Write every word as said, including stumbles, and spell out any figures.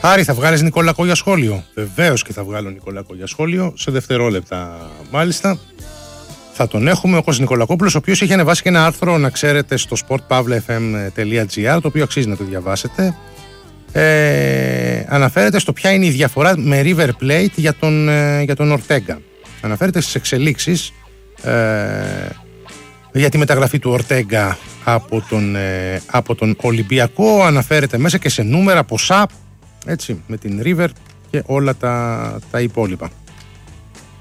Άρη, θα βγάλεις Νικολακό για σχόλιο? Βεβαίως και θα βγάλω Νικολακό για σχόλιο, σε δευτερόλεπτα μάλιστα. Θα τον έχουμε, ο Κώστας Νικολακόπουλος, ο οποίος έχει ανεβάσει και ένα άρθρο, να ξέρετε, στο sport pavla f m τελεία g r, το οποίο αξίζει να το διαβάσετε. Ε, αναφέρεται στο ποια είναι η διαφορά με River Plate για τον, ε, για τον Ορτέγκα. Αναφέρεται στις εξελίξεις ε, για τη μεταγραφή του Ορτέγκα από τον, ε, από τον Ολυμπιακό. Αναφέρεται μέσα και σε νούμερα, ποσά, έτσι, με την River και όλα τα, τα υπόλοιπα.